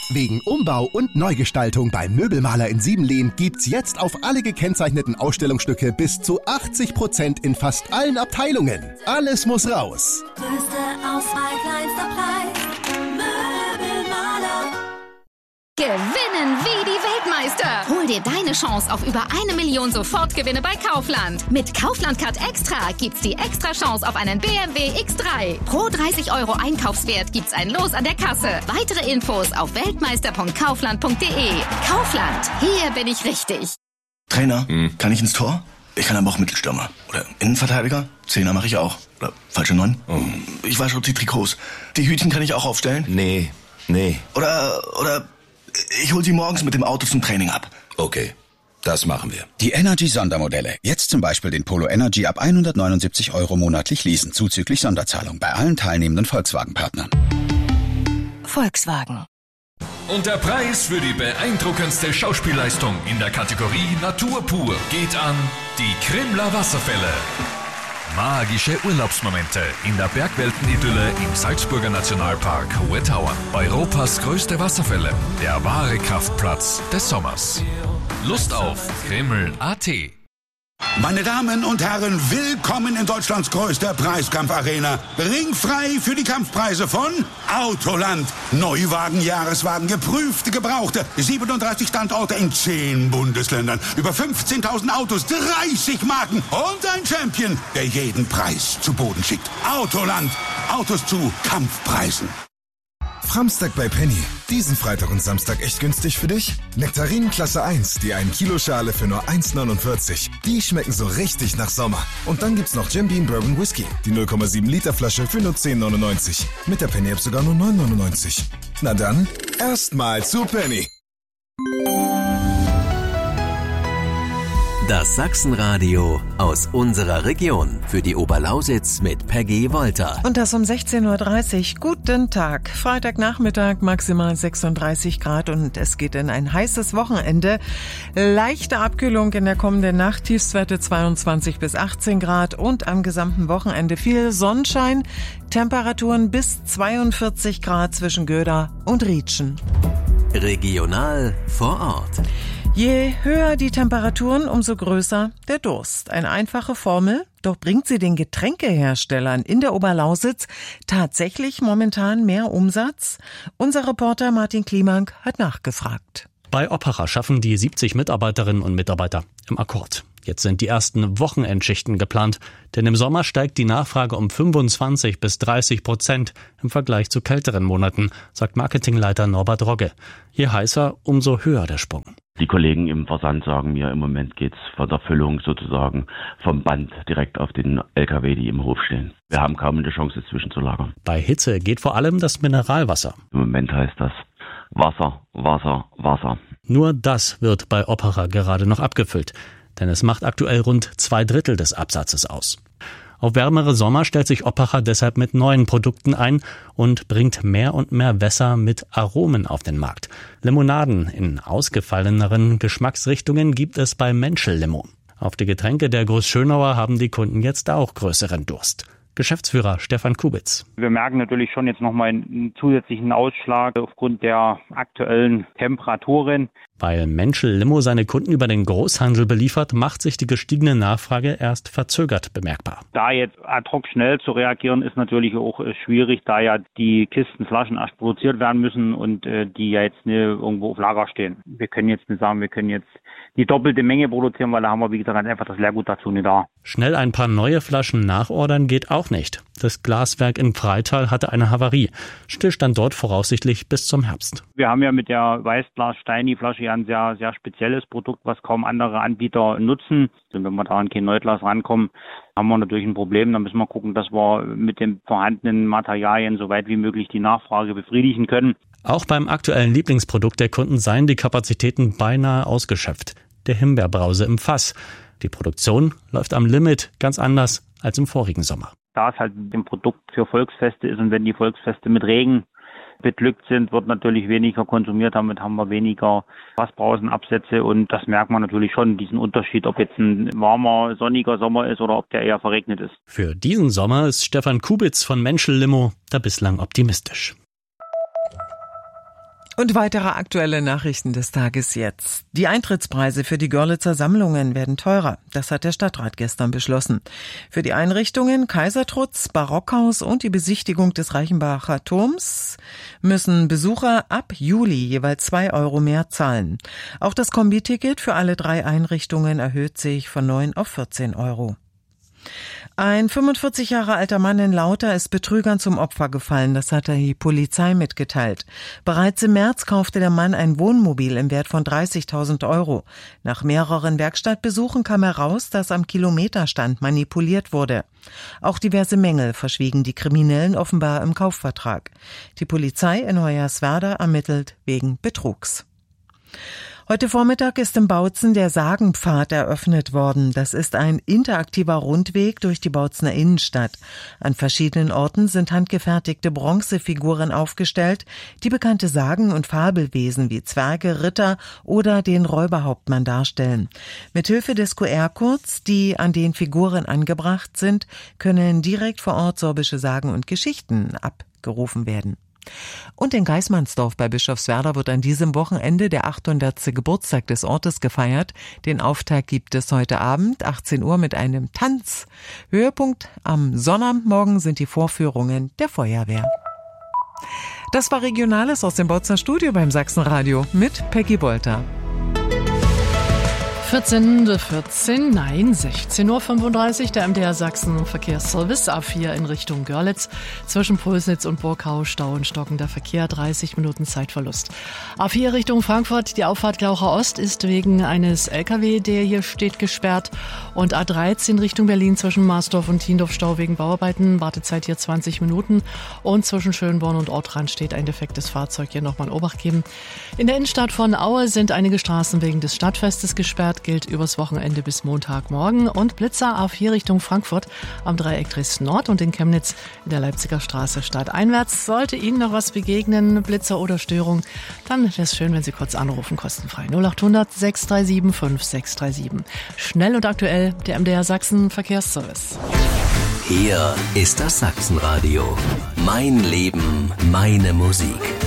Wegen Umbau und Neugestaltung beim Möbelmaler in Siebenlehn gibt's jetzt auf alle gekennzeichneten Ausstellungsstücke bis zu 80% in fast allen Abteilungen. Alles muss raus. Größte Auswahl, kleinster Preis. Möbelmaler. Gewinnen wie die Weltmeister. Hol dir deine Chance auf über 1 Million Sofortgewinne bei Kaufland. Mit Kaufland Card Extra gibt's die extra Chance auf einen BMW X3. Pro 30 € Einkaufswert gibt's ein Los an der Kasse. Weitere Infos auf weltmeister.kaufland.de. Kaufland, hier bin ich richtig. Trainer, kann ich ins Tor? Ich kann aber auch Mittelstürmer. Oder Innenverteidiger? Zehner mache ich auch. Oder falsche 9? Ich wasche die Trikots. Die Hütchen kann ich auch aufstellen? Nee. Oder ich hol sie morgens mit dem Auto zum Training ab. Okay, das machen wir. Die Energy-Sondermodelle. Jetzt zum Beispiel den Polo Energy ab 179 € monatlich leasen, zuzüglich Sonderzahlung bei allen teilnehmenden Volkswagen-Partnern. Volkswagen. Und der Preis für die beeindruckendste Schauspielleistung in der Kategorie Natur pur geht an die Krimler Wasserfälle. Magische Urlaubsmomente in der Bergweltenidylle im Salzburger Nationalpark Hohe Tauern. Europas größte Wasserfälle, der wahre Kraftplatz des Sommers. Lust auf Krimml.at. Meine Damen und Herren, willkommen in Deutschlands größter Preiskampfarena. Ringfrei für die Kampfpreise von Autoland. Neuwagen, Jahreswagen, geprüfte, gebrauchte. 37 Standorte in 10 Bundesländern. Über 15.000 Autos, 30 Marken und ein Champion, der jeden Preis zu Boden schickt. Autoland. Autos zu Kampfpreisen. Framstag bei Penny. Diesen Freitag und Samstag echt günstig für dich? Nektarinen Klasse 1, die 1 Kilo Schale für nur 1,49. Die schmecken so richtig nach Sommer. Und dann gibt's noch Jim Beam Bourbon Whisky, die 0,7 Liter Flasche für nur 10,99. Mit der Penny App sogar nur 9,99. Na dann, erstmal zu Penny. Das Sachsenradio aus unserer Region für die Oberlausitz mit Peggy Wolter. Und das um 16:30 Uhr. Guten Tag. Freitagnachmittag, maximal 36 Grad und es geht in ein heißes Wochenende. Leichte Abkühlung in der kommenden Nacht, Tiefstwerte 22 bis 18 Grad und am gesamten Wochenende viel Sonnenschein, Temperaturen bis 42 Grad zwischen Göda und Rietschen. Regional vor Ort. Je höher die Temperaturen, umso größer der Durst. Eine einfache Formel, doch bringt sie den Getränkeherstellern in der Oberlausitz tatsächlich momentan mehr Umsatz? Unser Reporter Martin Klimank hat nachgefragt. Bei Opera schaffen die 70 Mitarbeiterinnen und Mitarbeiter im Akkord. Jetzt sind die ersten Wochenendschichten geplant, denn im Sommer steigt die Nachfrage um 25 bis 30% im Vergleich zu kälteren Monaten, sagt Marketingleiter Norbert Rogge. Je heißer, umso höher der Sprung. Die Kollegen im Versand sagen mir, im Moment geht's von der Füllung sozusagen vom Band direkt auf den LKW, die im Hof stehen. Wir haben kaum eine Chance, es zwischenzulagern. Bei Hitze geht vor allem das Mineralwasser. Im Moment heißt das Wasser, Wasser, Wasser. Nur das wird bei Opera gerade noch abgefüllt, denn es macht aktuell rund 2/3 des Absatzes aus. Auf wärmere Sommer stellt sich Opera deshalb mit neuen Produkten ein und bringt mehr und mehr Wässer mit Aromen auf den Markt. Limonaden in ausgefalleneren Geschmacksrichtungen gibt es bei Menschel Limo. Auf die Getränke der Großschönauer haben die Kunden jetzt auch größeren Durst. Geschäftsführer Stefan Kubitz. Wir merken natürlich schon jetzt nochmal einen zusätzlichen Ausschlag aufgrund der aktuellen Temperaturen. Weil Menschel Limo seine Kunden über den Großhandel beliefert, macht sich die gestiegene Nachfrage erst verzögert bemerkbar. Da jetzt ad hoc schnell zu reagieren, ist natürlich auch schwierig, da ja die Kisten Flaschen erst produziert werden müssen und die ja jetzt irgendwo auf Lager stehen. Wir können jetzt nicht sagen, wir können jetzt die doppelte Menge produzieren, weil da haben wir, wie gesagt, einfach das Leergut dazu nicht da. Schnell ein paar neue Flaschen nachordern geht auch nicht. Das Glaswerk in Freital hatte eine Havarie. Stillstand dort voraussichtlich bis zum Herbst. Wir haben ja mit der Weißglas-Steini-Flasche ja ein sehr, sehr spezielles Produkt, was kaum andere Anbieter nutzen. Und wenn wir da an kein Neuglas rankommen, haben wir natürlich ein Problem. Da müssen wir gucken, dass wir mit den vorhandenen Materialien so weit wie möglich die Nachfrage befriedigen können. Auch beim aktuellen Lieblingsprodukt der Kunden seien die Kapazitäten beinahe ausgeschöpft. Der Himbeerbrause im Fass. Die Produktion läuft am Limit, ganz anders als im vorigen Sommer. Da es halt ein Produkt für Volksfeste ist und wenn die Volksfeste mit Regen beglückt sind, wird natürlich weniger konsumiert. Damit haben wir weniger Fassbrausenabsätze und das merkt man natürlich schon, diesen Unterschied, ob jetzt ein warmer, sonniger Sommer ist oder ob der eher verregnet ist. Für diesen Sommer ist Stefan Kubitz von Menschel Limo da bislang optimistisch. Und weitere aktuelle Nachrichten des Tages jetzt. Die Eintrittspreise für die Görlitzer Sammlungen werden teurer. Das hat der Stadtrat gestern beschlossen. Für die Einrichtungen Kaisertrutz, Barockhaus und die Besichtigung des Reichenbacher Turms müssen Besucher ab Juli jeweils 2 Euro mehr zahlen. Auch das Kombi-Ticket für alle 3 Einrichtungen erhöht sich von 9 auf 14 Euro. Ein 45 Jahre alter Mann in Lauter ist Betrügern zum Opfer gefallen, das hat die Polizei mitgeteilt. Bereits im März kaufte der Mann ein Wohnmobil im Wert von 30.000 Euro. Nach mehreren Werkstattbesuchen kam heraus, dass am Kilometerstand manipuliert wurde. Auch diverse Mängel verschwiegen die Kriminellen offenbar im Kaufvertrag. Die Polizei in Hoyerswerda ermittelt wegen Betrugs. Heute Vormittag ist in Bautzen der Sagenpfad eröffnet worden. Das ist ein interaktiver Rundweg durch die Bautzener Innenstadt. An verschiedenen Orten sind handgefertigte Bronzefiguren aufgestellt, die bekannte Sagen- und Fabelwesen wie Zwerge, Ritter oder den Räuberhauptmann darstellen. Mithilfe des QR-Codes, die an den Figuren angebracht sind, können direkt vor Ort sorbische Sagen und Geschichten abgerufen werden. Und in Geismannsdorf bei Bischofswerda wird an diesem Wochenende der 800. Geburtstag des Ortes gefeiert. Den Auftakt gibt es heute Abend, 18 Uhr, mit einem Tanz. Höhepunkt am Sonnabendmorgen sind die Vorführungen der Feuerwehr. Das war Regionales aus dem Bautzener Studio beim Sachsenradio mit Peggy Bolter. 16:35 Uhr, der MDR Sachsen Verkehrsservice A4 in Richtung Görlitz. Zwischen Pulsnitz und Burghau Stau und stockender Verkehr, 30 Minuten Zeitverlust. A4 Richtung Frankfurt, die Auffahrt Glaucher Ost ist wegen eines LKW, der hier steht, gesperrt. Und A13 Richtung Berlin zwischen Marsdorf und Tiendorf Stau wegen Bauarbeiten, Wartezeit hier 20 Minuten. Und zwischen Schönborn und Ortrand steht ein defektes Fahrzeug, hier nochmal Obacht geben. In der Innenstadt von Aue sind einige Straßen wegen des Stadtfestes gesperrt, gilt übers Wochenende bis Montagmorgen. Und Blitzer A4 Richtung Frankfurt am Dreieck Dresden Nord und in Chemnitz in der Leipziger Straße stadteinwärts. Sollte Ihnen noch was begegnen, Blitzer oder Störung, dann wäre es schön, wenn Sie kurz anrufen, kostenfrei. 0800 637 5637. Schnell und aktuell, der MDR Sachsen Verkehrsservice. Hier ist das Sachsenradio. Mein Leben, meine Musik.